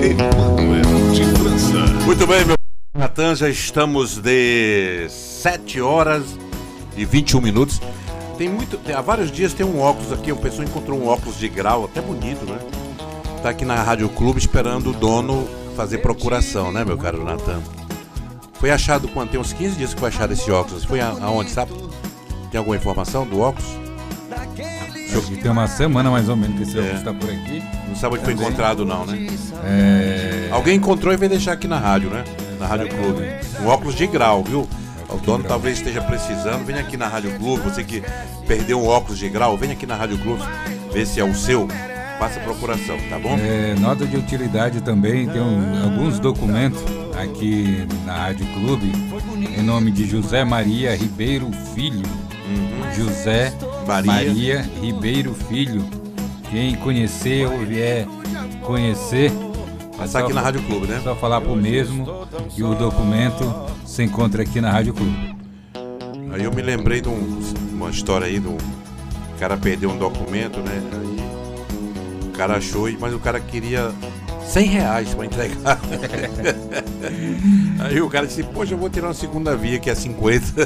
Emanuel de França. Muito bem, meu Natan, já estamos de 7 horas e 21 minutos. Há vários dias tem um óculos aqui, uma pessoa encontrou um óculos de grau, até bonito, né? Tá aqui na Rádio Clube esperando o dono fazer procuração, né, meu caro Natan? Foi achado tem uns 15 dias que foi achado esse óculos. Foi aonde, sabe? Tem alguma informação do óculos? Acho que tem uma semana mais ou menos que esse óculos está por aqui. Não sabe onde foi encontrado não, né? Alguém encontrou e veio deixar aqui na rádio, né? Na Rádio Clube. Um óculos de grau, viu? O dono talvez esteja precisando. Venha aqui na Rádio Clube. Você que perdeu um óculos de grau, venha aqui na Rádio Clube. Vê se é o seu. Faça procuração, tá bom? Nota de utilidade também. Tem alguns documentos aqui na Rádio Clube. Em nome de José Maria Ribeiro Filho. José Maria Ribeiro Filho. Quem conhecer ou vier conhecer, passar aqui na Rádio Clube, né? Só falar pro mesmo e o documento se encontra aqui na Rádio Clube. Aí eu me lembrei de uma história aí do cara perdeu um documento, né? Aí o cara achou, mas o cara queria R$100 para entregar. Aí o cara disse, poxa, eu vou tirar uma segunda via que é 50.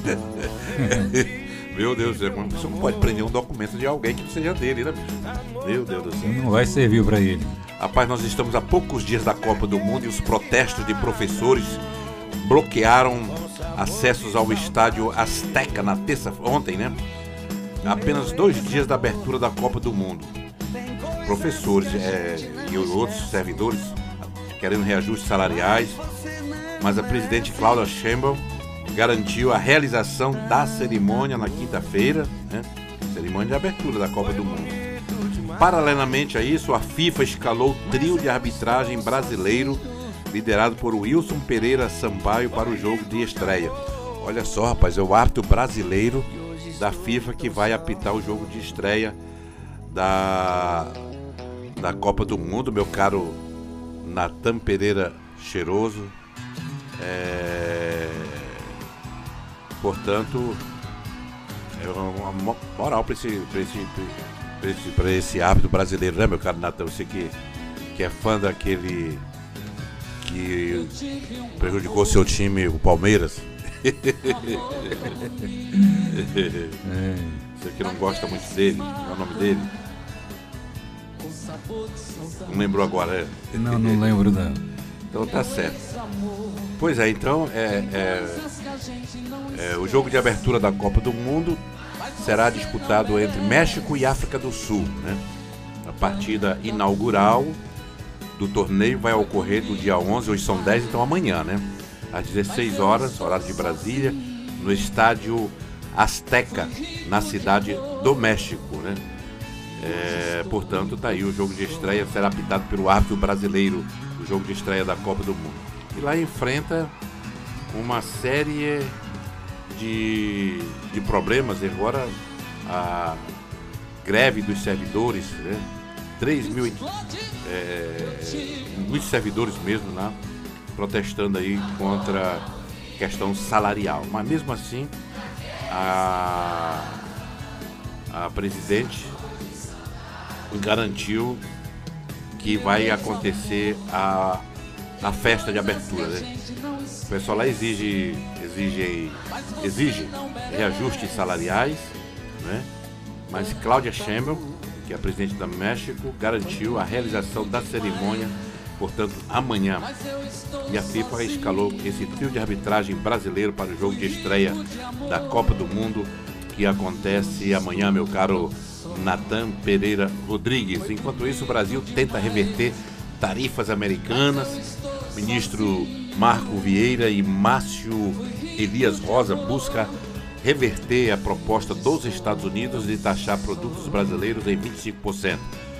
Meu Deus do céu, você não pode prender um documento de alguém que não seja dele, né? Meu Deus do céu. Não vai servir para ele. Rapaz, nós estamos a poucos dias da Copa do Mundo e os protestos de professores bloquearam acessos ao estádio Azteca na ontem, né? Apenas 2 dias da abertura da Copa do Mundo. Professores e outros servidores querendo reajustes salariais, mas a presidente Claudia Sheinbaum garantiu a realização da cerimônia na quinta-feira, né? Cerimônia de abertura da Copa do Mundo. Paralelamente a isso, a FIFA escalou o trio de arbitragem brasileiro liderado por Wilson Pereira Sampaio para o jogo de estreia. Olha só, rapaz, é o árbitro brasileiro da FIFA que vai apitar o jogo de estreia da Copa do Mundo, meu caro Natan Pereira Cheiroso. Portanto, é uma moral para esse árbitro brasileiro, né, meu caro Natan? Você que é fã daquele que prejudicou seu time, o Palmeiras. Você que não gosta muito dele, qual é o nome dele? Não lembrou agora, Não lembro não. Então tá certo. Pois é, então o jogo de abertura da Copa do Mundo será disputado entre México e África do Sul, né? A partida inaugural do torneio vai ocorrer do dia 11, hoje são 10, então amanhã, né? Às 16 horas, horário de Brasília, no estádio Azteca, na cidade do México, né? Portanto, tá aí, o jogo de estreia será apitado pelo árbitro brasileiro, o jogo de estreia da Copa do Mundo. E lá enfrenta uma série de problemas, agora a greve dos servidores, né? 3 mil muitos servidores mesmo lá, protestando aí contra a questão salarial. Mas mesmo assim, a presidente garantiu que vai acontecer a festa de abertura, né? O pessoal lá exige reajustes salariais, né? Mas Claudia Sheinbaum, que é a presidente do México, garantiu a realização da cerimônia, portanto, amanhã. E a FIFA escalou esse trio de arbitragem brasileiro para o jogo de estreia da Copa do Mundo, que acontece amanhã, meu caro Natan Pereira Rodrigues. Enquanto isso, o Brasil tenta reverter tarifas americanas. O ministro Marco Vieira e Márcio Elias Rosa busca reverter a proposta dos Estados Unidos de taxar produtos brasileiros em 25%.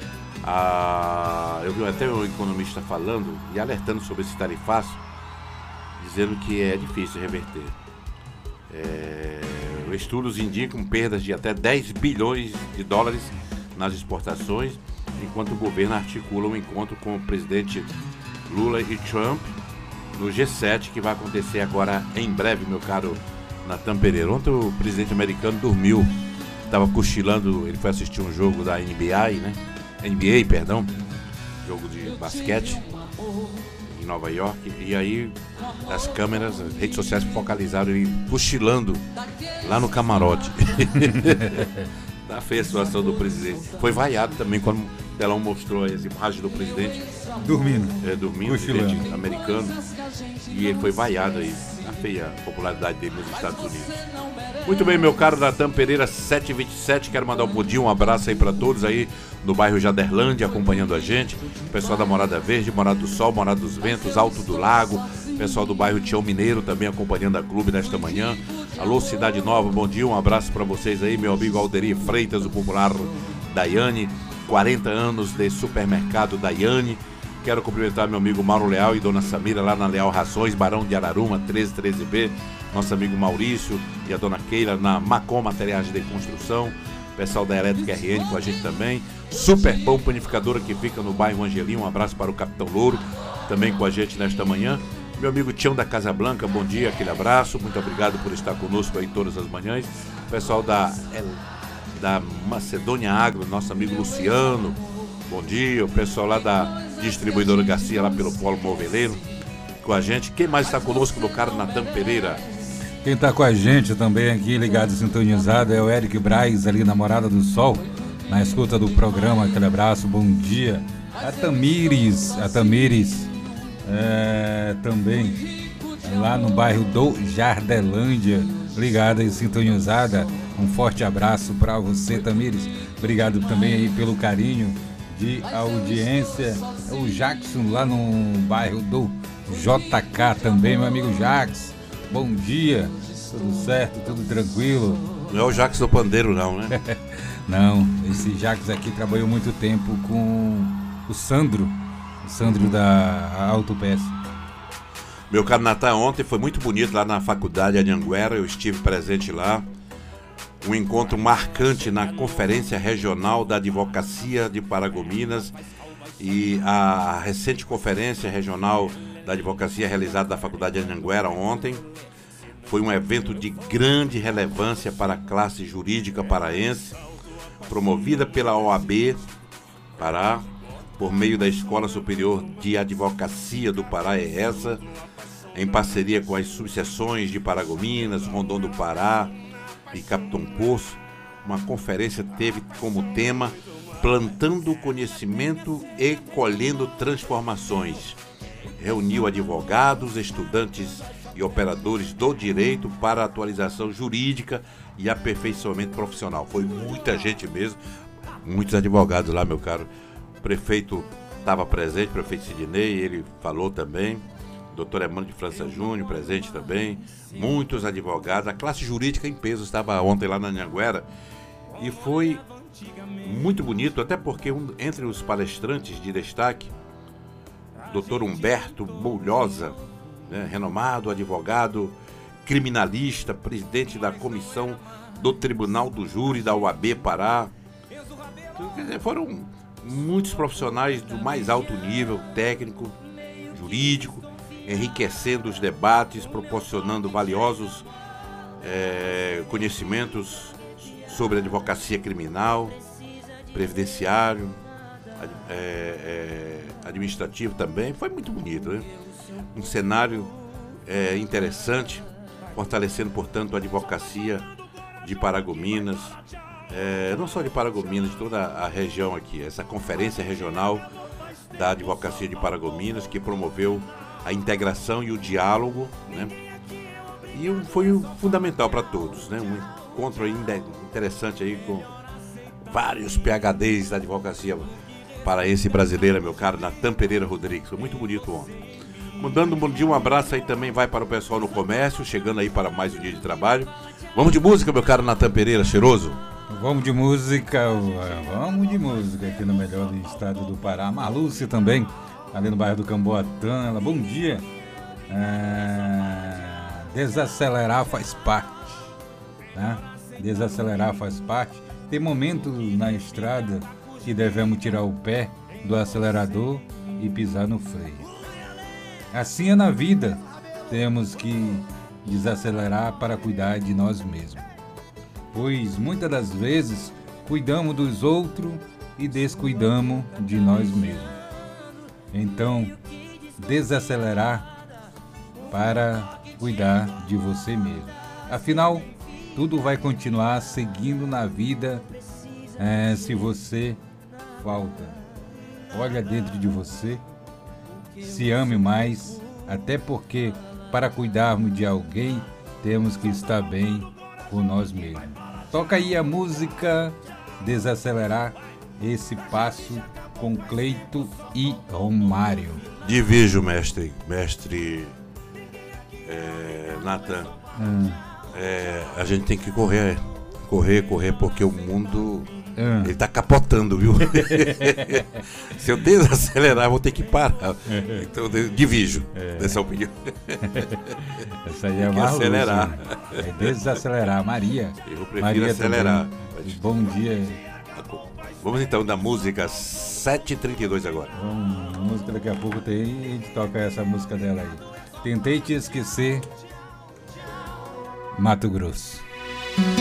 Eu vi até um economista falando e alertando sobre esse tarifaço, dizendo que é difícil reverter. Estudos indicam perdas de até 10 bilhões de dólares nas exportações, enquanto o governo articula um encontro com o presidente Lula e Trump no G7, que vai acontecer agora em breve, meu caro Natan Pereira. Ontem o presidente americano dormiu, estava cochilando, ele foi assistir um jogo da NBA, né? NBA, perdão, jogo de basquete, em Nova York, e aí as câmeras, as redes sociais focalizaram ele cochilando lá no camarote. Tá feia a situação do presidente. Foi vaiado também quando o telão mostrou as imagens do presidente dormindo, o presidente americano, e ele foi vaiado aí. Tá feia a popularidade dele nos Estados Unidos. Muito bem, meu caro Natan Pereira, 7h27, quero mandar um bom dia, um abraço aí para todos aí no bairro Jaderlândia, acompanhando a gente, pessoal da Morada Verde, Morada do Sol, Morada dos Ventos, Alto do Lago, pessoal do bairro Tião Mineiro também acompanhando a clube nesta manhã. Alô, Cidade Nova, bom dia, um abraço para vocês aí, meu amigo Alderi Freitas, o popular Daiane, 40 anos de supermercado Daiane. Quero cumprimentar meu amigo Mauro Leal e Dona Samira lá na Leal Rações, Barão de Araruma, 1313B, nosso amigo Maurício e a Dona Keila na Macom Materiais de Construção, pessoal da Elétrica RN com a gente também, Super Pão Panificadora que fica no bairro Angelim, um abraço para o Capitão Louro, também com a gente nesta manhã, meu amigo Tião da Casa Blanca, bom dia, aquele abraço, muito obrigado por estar conosco aí todas as manhãs, pessoal da Macedônia Agro, nosso amigo Luciano, bom dia, o pessoal lá da Distribuidora Garcia, lá pelo Polo Moveleiro, com a gente. Quem mais está conosco, meu caro Natan Pereira? Quem está com a gente também aqui, ligado e sintonizado, é o Eric Braz, ali na Morada do Sol, na escuta do programa, aquele abraço, bom dia. A Tamires também, lá no bairro do Jardelândia, ligada e sintonizada, um forte abraço para você, Tamires, obrigado também aí pelo carinho de audiência. O Jackson lá no bairro do JK também, meu amigo Jackson, bom dia, tudo certo, tudo tranquilo? Não é o Jackson do Pandeiro não, né? Não, esse Jackson aqui trabalhou muito tempo com o Sandro da Autopeça. Meu caro Natan, ontem foi muito bonito lá na faculdade Anhanguera, eu estive presente lá. Um encontro marcante na Conferência Regional da Advocacia de Paragominas e a recente Conferência Regional da Advocacia realizada na Faculdade de Anhanguera ontem. Foi um evento de grande relevância para a classe jurídica paraense, promovida pela OAB Pará, por meio da Escola Superior de Advocacia do Pará, ESA, em parceria com as subseções de Paragominas, Rondon do Pará e Capitão Poço. Uma conferência teve como tema Plantando Conhecimento e Colhendo Transformações. Reuniu advogados, estudantes e operadores do direito para atualização jurídica e aperfeiçoamento profissional. Foi muita gente mesmo, muitos advogados lá, meu caro. O prefeito estava presente, o prefeito Sidney, ele falou também. Doutor Emmanuel de França Júnior, presente também, muitos advogados, a classe jurídica em peso estava ontem lá na Anhanguera e foi muito bonito, até porque entre os palestrantes de destaque, doutor Humberto Boulhosa, né, renomado advogado, criminalista, presidente da comissão do Tribunal do Júri da UAB Pará, foram muitos profissionais do mais alto nível técnico, jurídico, enriquecendo os debates, proporcionando valiosos conhecimentos sobre advocacia criminal, previdenciário, administrativo também. Foi muito bonito, né? Um cenário interessante, fortalecendo, portanto, a advocacia de Paragominas, não só de Paragominas, de toda a região aqui. Essa conferência regional da advocacia de Paragominas, que promoveu a integração e o diálogo, né? E foi fundamental para todos, né? Um encontro ainda interessante aí com vários PhDs da advocacia paraense e brasileira, meu caro Natan Pereira Rodrigues. Foi muito bonito ontem. Mandando um bom dia, um abraço aí também vai para o pessoal no comércio, chegando aí para mais um dia de trabalho. Vamos de música, meu caro Natan Pereira, cheiroso? Vamos de música aqui no melhor do estado do Pará. Marlúcia também, ali no bairro do Camboatã. Bom dia. Desacelerar faz parte, né? Desacelerar faz parte. Tem momentos na estrada que devemos tirar o pé do acelerador e pisar no freio. Assim é na vida, temos que desacelerar para cuidar de nós mesmos, pois muitas das vezes cuidamos dos outros e descuidamos de nós mesmos. Então, desacelerar para cuidar de você mesmo. Afinal, tudo vai continuar seguindo na vida se você falta. Olha dentro de você, se ame mais, até porque para cuidarmos de alguém temos que estar bem com nós mesmos. Toca aí a música Desacelerar, esse passo com Cleito e Romário. Divijo, mestre Nathan. A gente tem que correr, porque o mundo ele tá capotando, viu? Se eu desacelerar, eu vou ter que parar. Então eu divijo dessa opinião. Essa aí é uma acelerar. É desacelerar. Maria. Eu prefiro Maria acelerar. Bom dia. Vamos então da música 7h32 agora. Música daqui a pouco tem, a gente toca essa música dela aí. Tentei te esquecer, Mato Grosso.